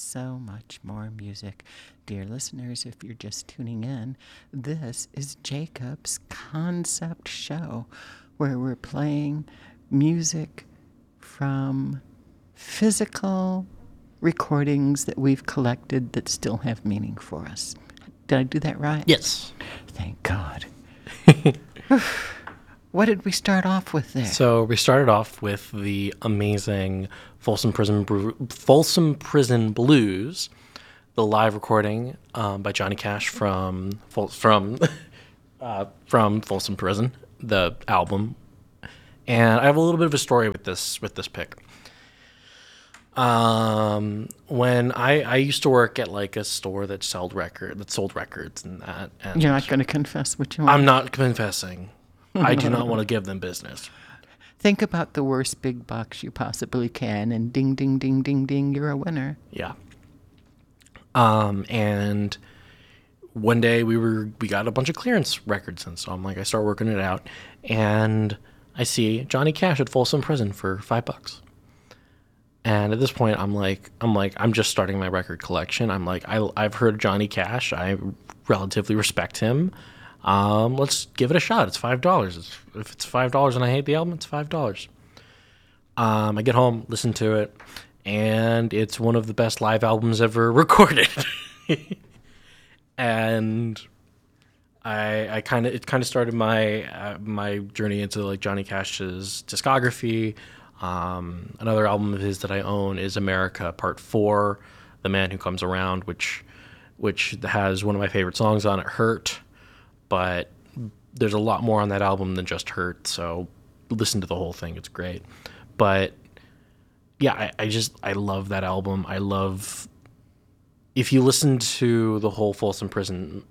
so much more music. Dear listeners, if you're just tuning in, this is Jacob's Concept Show, where we're playing music from physical recordings that we've collected that still have meaning for us. Did I do that right? Yes. Thank God. What did we start off with there? So we started off with the amazing Folsom Prison Blues, the live recording by Johnny Cash from Folsom Prison, the album. And I have a little bit of a story with this pick. When I used to work at like a store that sold records and that. And You're not going to confess what you want? I'm not confessing. I do not want to give them business. Think about the worst big bucks you possibly can, and ding, ding, ding, ding, ding, you're a winner. Yeah. And one day we got a bunch of clearance records, and so I start working it out, and I see Johnny Cash at Folsom Prison for $5. And at this point, I'm just starting my record collection. I've heard Johnny Cash. I relatively respect him. Let's give it a shot. It's $5. If it's $5 and I hate the album, it's $5. I get home, listen to it, and it's one of the best live albums ever recorded. And it kind of started my journey into like Johnny Cash's discography. Another album of his that I own is America Part 4, The Man Who Comes Around, which has one of my favorite songs on it, Hurt. But there's a lot more on that album than just Hurt, so listen to the whole thing. It's great. But yeah, I love that album. If you listen to the whole Folsom Prison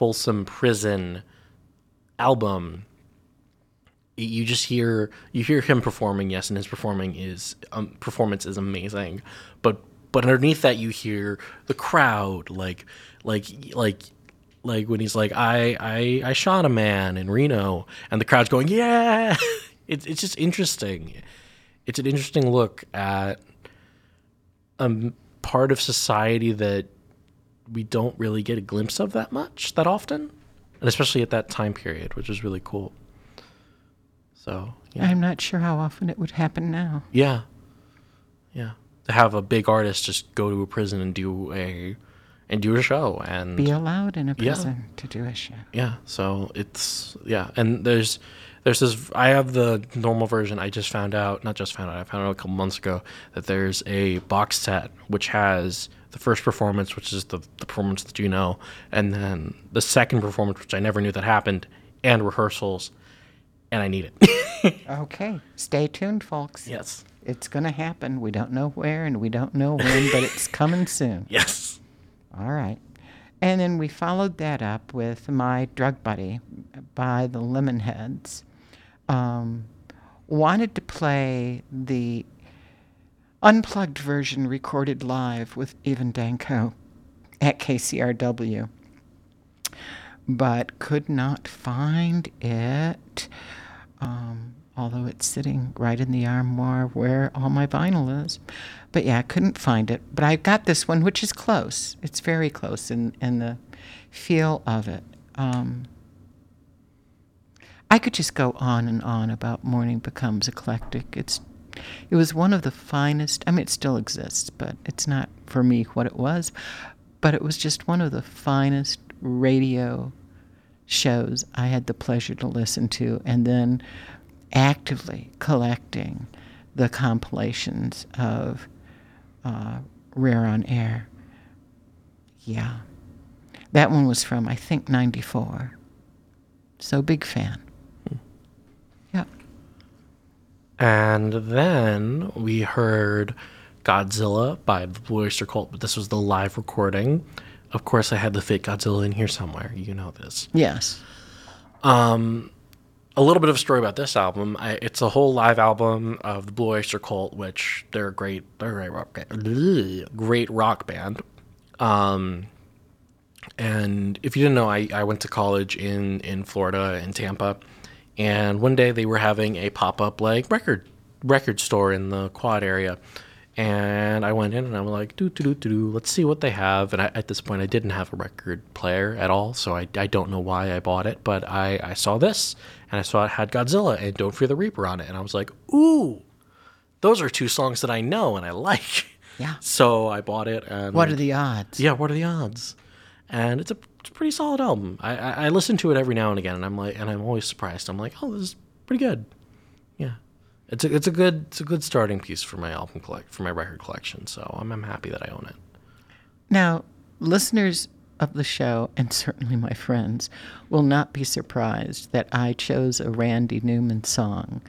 album, you just hear him performing, yes, and his performance is amazing. But underneath that, you hear the crowd, like when he's like, I shot a man in Reno, and the crowd's going, yeah. It's just interesting. It's an interesting look at a part of society that we don't really get a glimpse of that often, and especially at that time period, which is really cool. So yeah. I'm not sure how often it would happen now. Yeah. To have a big artist just go to a prison and do a show and be allowed in a prison to do a show. Yeah. So and there's this. I have the normal version. I found out a couple months ago that there's a box set which has the first performance, which is the performance that you know, and then the second performance, which I never knew that happened, and rehearsals, and I need it. Okay, stay tuned, folks. Yes. It's going to happen. We don't know where and we don't know when, but it's coming soon. Yes. All right. And then we followed that up with My Drug Buddy by the Lemonheads. Wanted to play the unplugged version recorded live with Evan Danko at KCRW, but could not find it. Although it's sitting right in the armoire where all my vinyl is. But yeah, I couldn't find it. But I got this one, which is close. It's very close in the feel of it. I could just go on and on about Morning Becomes Eclectic. It was one of the finest, it still exists, but it's not for me what it was. But it was just one of the finest radio shows I had the pleasure to listen to, and then actively collecting the compilations of Rare on Air. Yeah. That one was from, I think, 94. So big fan. Yeah. And then we heard Godzilla by the Blue Oyster Cult, but this was the live recording. Of course, I had the fake Godzilla in here somewhere. You know this. Yes. A little bit of a story about this album. It's a whole live album of the Blue Oyster Cult, which they're a great rock band. And if you didn't know, I went to college in Florida, in Tampa, and one day they were having a pop-up record store in the Quad area, And I went in and I'm like, let's see what they have. And at this point, I didn't have a record player at all, so I don't know why I bought it. But I saw this, and I saw it had Godzilla and Don't Fear the Reaper on it. And I was like, ooh, those are two songs that I know and I like. Yeah. So I bought it. And What are the odds? yeah, what are the odds? And it's a pretty solid album. I listen to it every now and again, and I'm always surprised. I'm like, oh, this is pretty good. Yeah. It's a good starting piece for my for my record collection. So I'm happy that I own it. Now, listeners of the show, and certainly my friends, will not be surprised that I chose a Randy Newman song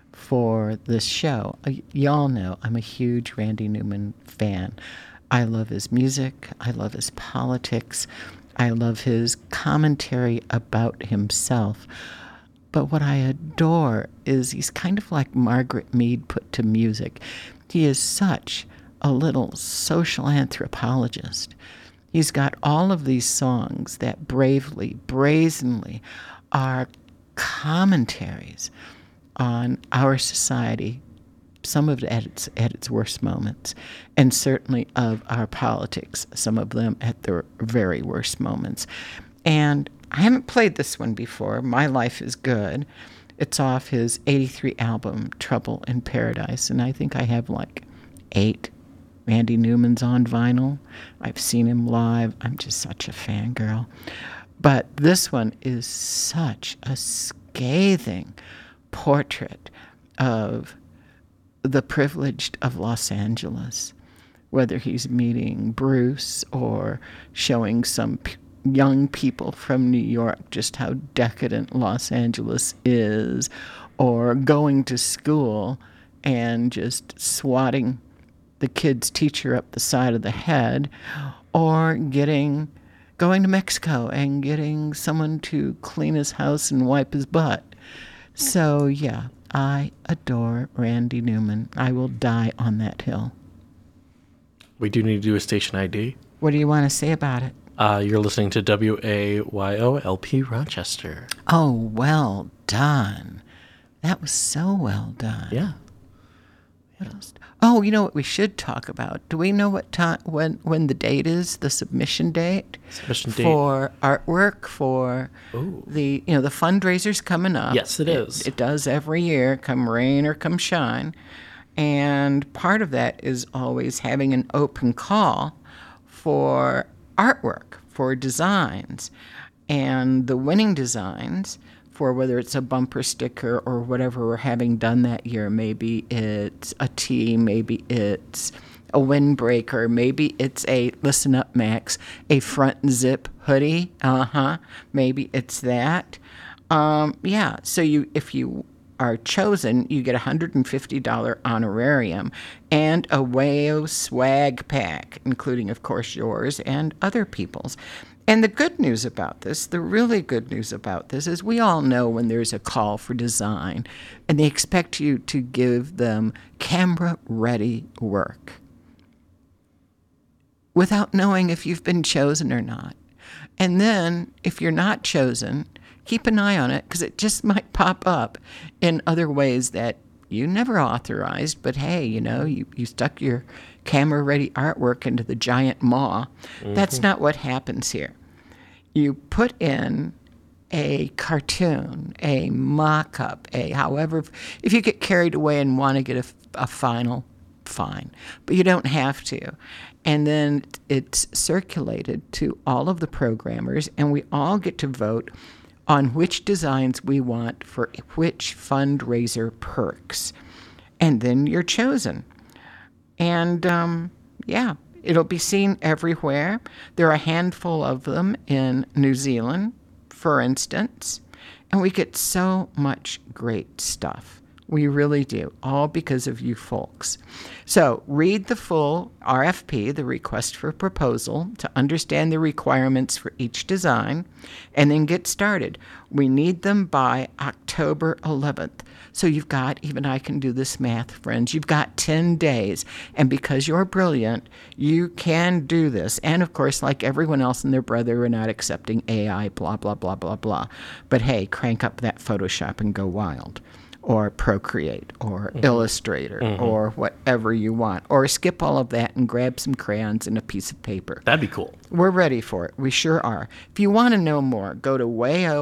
for this show. Y'all know I'm a huge Randy Newman fan. I love his music. I love his politics. I love his commentary about himself. But what I adore is he's kind of like Margaret Mead put to music. He is such a little social anthropologist. He's got all of these songs that bravely, brazenly are commentaries on our society, some of it at its worst moments, and certainly of our politics, some of them at their very worst moments. And I haven't played this one before. My Life is Good. It's off his 83 album, Trouble in Paradise. And I think I have like 8 Randy Newmans on vinyl. I've seen him live. I'm just such a fangirl. But this one is such a scathing portrait of the privileged of Los Angeles, whether he's meeting Bruce or showing some young people from New York just how decadent Los Angeles is, or going to school and just swatting the kid's teacher up the side of the head, or going to Mexico and getting someone to clean his house and wipe his butt. So yeah, I adore Randy Newman. I will die on that hill. We do need to do a station ID. What do you want to say about it? You're listening to WAYOLP Rochester. Oh, well done. That was so well done. Yeah. What else? Oh, you know what we should talk about? Do we know what time, when the date is, the submission date? Submission date. For artwork, for the fundraiser's coming up. Yes, it is. It does every year, come rain or come shine. And part of that is always having an open call for artwork, for designs. And the winning designs, for whether it's a bumper sticker or whatever we're having done that year, maybe it's a tee, maybe it's a windbreaker, maybe it's a, listen up, Max, a front zip hoodie. Maybe it's that. Yeah, so if you are chosen, you get a $150 honorarium and a WAYO swag pack, including, of course, yours and other people's. And the good news about this, the really good news about this, is we all know when there's a call for design and they expect you to give them camera-ready work without knowing if you've been chosen or not. And then, if you're not chosen, keep an eye on it, because it just might pop up in other ways that you never authorized, but hey, you stuck your camera-ready artwork into the giant maw. Mm-hmm. That's not what happens here. You put in a cartoon, a mock-up, however, if you get carried away and want to get a final, fine, but you don't have to. And then it's circulated to all of the programmers, and we all get to vote on which designs we want for which fundraiser perks. And then you're chosen. And, yeah, it'll be seen everywhere. There are a handful of them in New Zealand, for instance. And we get so much great stuff. We really do, all because of you folks. So read the full RFP, the request for proposal, to understand the requirements for each design, and then get started. We need them by October 11th. So you've got, even I can do this math, friends, you've got 10 days. And because you're brilliant, you can do this. And of course, like everyone else and their brother, we're not accepting AI, blah, blah, blah, blah, blah. But hey, crank up that Photoshop and go wild. or Procreate or Illustrator or whatever you want. Or skip all of that and grab some crayons and a piece of paper. That'd be cool. We're ready for it. We sure are. If you want to know more, go to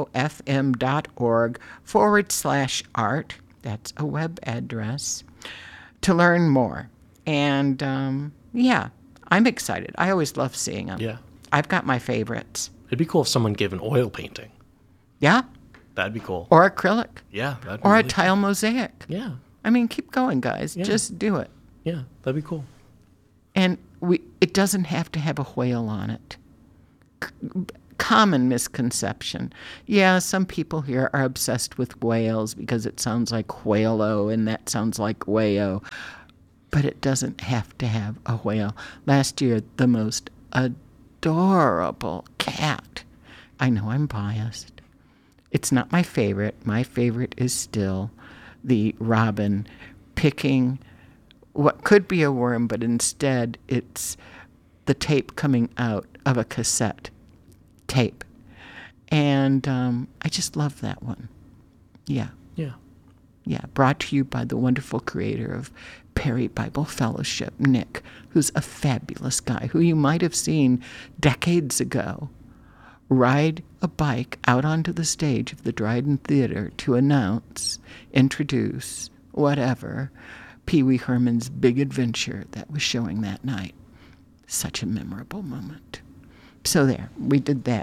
wayofm.org/art. That's a web address to learn more. And yeah, I'm excited. I always love seeing them. Yeah. I've got my favorites. It'd be cool if someone gave an oil painting. Yeah. That'd be cool. Or acrylic. Yeah. That'd be Or really a tile mosaic. cool. Yeah. I mean, keep going, guys. Yeah. Just do it. Yeah. That'd be cool. And it doesn't have to have a whale on it. Common misconception. Yeah, some people here are obsessed with whales because it sounds like whale-o and that sounds like wayo. But it doesn't have to have a whale. Last year, the most adorable cat. I know I'm biased. It's not my favorite. My favorite is still the robin picking what could be a worm, but instead it's the tape coming out of a cassette tape. And I just love that one. Yeah. Yeah. Yeah. Brought to you by the wonderful creator of Perry Bible Fellowship, Nick, who's a fabulous guy who you might have seen decades ago ride a bike out onto the stage of the Dryden Theater to announce, introduce, whatever, Pee Wee Herman's Big Adventure that was showing that night. Such a memorable moment. So there, we did that.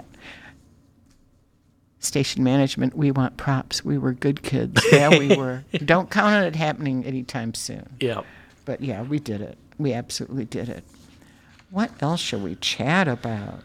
Station management, we want props. We were good kids. Yeah, we were. Don't count on it happening anytime soon. Yeah. But yeah, we did it. We absolutely did it. What else shall we chat about?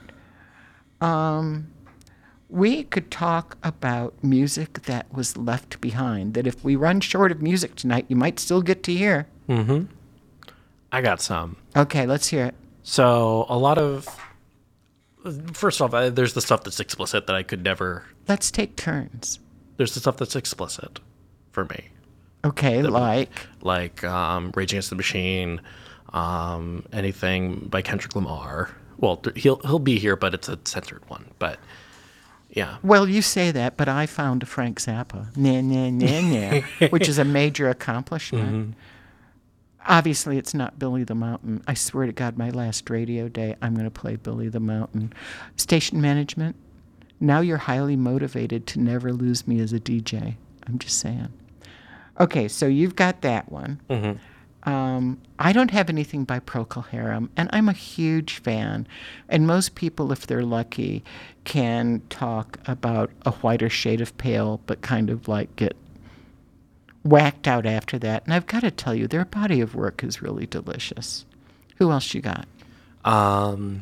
We could talk about music that was left behind, that if we run short of music tonight, you might still get to hear. Mm-hmm. I got some. Okay, let's hear it. So a lot of... First off, there's the stuff that's explicit that I could never... Let's take turns. There's the stuff that's explicit for me. Okay, like Rage Against the Machine, anything by Kendrick Lamar. Well, he'll be here, but it's a censored one. But yeah. Well, you say that, but I found a Frank Zappa, nah, nah, nah, nah, which is a major accomplishment. Mm-hmm. Obviously, it's not Billy the Mountain. I swear to God, my last radio day, I'm going to play Billy the Mountain. Station management, now you're highly motivated to never lose me as a DJ. I'm just saying. Okay, so you've got that one. Mm-hmm. I don't have anything by Procol Harum, and I'm a huge fan. And most people, if they're lucky, can talk about A Whiter Shade of Pale, but kind of like get whacked out after that. And I've got to tell you, their body of work is really delicious. Who else you got? I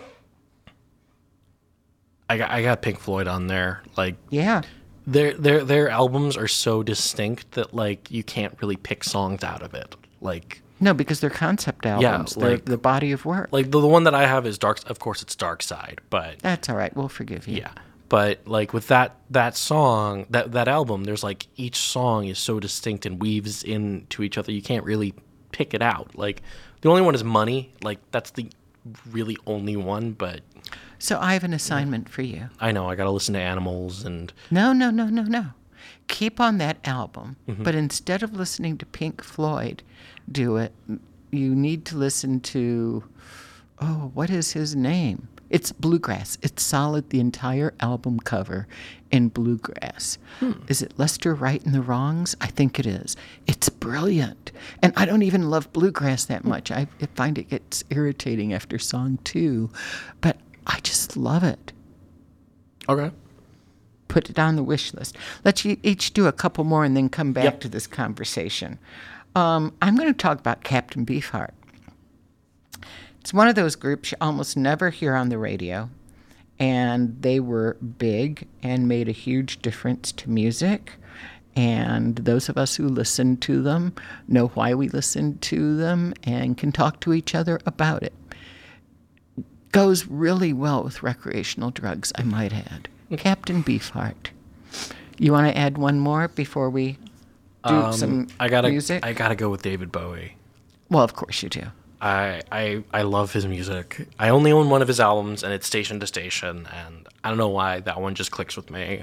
got Pink Floyd on there. Like, Yeah. Their albums are so distinct that like you can't really pick songs out of it. Like, No, because they're concept albums. They're like- the body of work. like the one that I have is Dark. Of course, it's Dark Side, but That's all right. We'll forgive you. yeah. But like with that song, that album, there's like each song is so distinct and weaves into each other. You can't really pick it out. Like the only one is Money. Like that's the really only one. But So I have an assignment for you. I know I got to listen to Animals and No. Keep on that album, but instead of listening to Pink Floyd, you need to listen to, what is his name? It's bluegrass. It's solid, the entire album cover in bluegrass. Is it Lester Wright and the Wrongs? I think it is. It's brilliant. And I don't even love bluegrass that much. I find it gets irritating after song 2, but I just love it. okay. Put it on the wish list. Let's each do a couple more and then come back Yep. to this conversation. I'm going to talk about Captain Beefheart. It's one of those groups you almost never hear on the radio, and they were big and made a huge difference to music. And those of us who listen to them know why we listen to them and can talk to each other about it. Goes really well with recreational drugs, I might add. Captain Beefheart. You want to add one more before we do some music? I gotta go with David Bowie. Well, of course you do. I love his music. I only own one of his albums, and it's Station to Station, and I don't know why that one just clicks with me.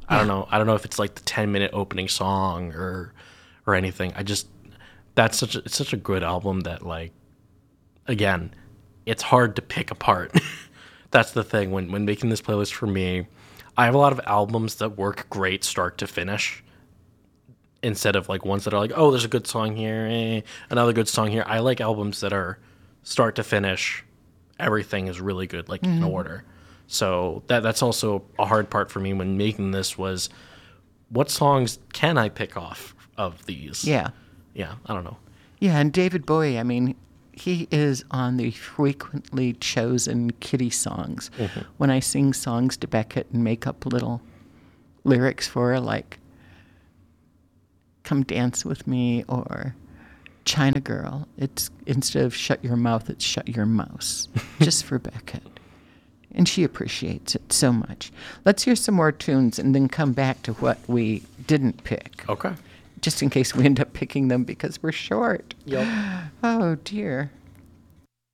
I don't know. I don't know if it's like the 10-minute opening song or anything. That's such a good album that, like, again, it's hard to pick apart. That's the thing when making this playlist for me. I have a lot of albums that work great start to finish, instead of like ones that are like, oh, there's a good song here, another good song here. I like albums that are start to finish, everything is really good, like in order. So that's also a hard part for me when making this was, what songs can I pick off of these? Yeah. Yeah, I don't know. Yeah, and David Bowie, I mean, he is on the frequently chosen kiddie songs. When I sing songs to Beckett and make up little lyrics for her, like Come Dance With Me or China Girl, it's instead of Shut Your Mouth, it's Shut Your Mouse, just for Beckett. And she appreciates it so much. Let's hear some more tunes and then come back to what we didn't pick. Okay. Just in case we end up picking them because we're short. Yep. Oh, dear.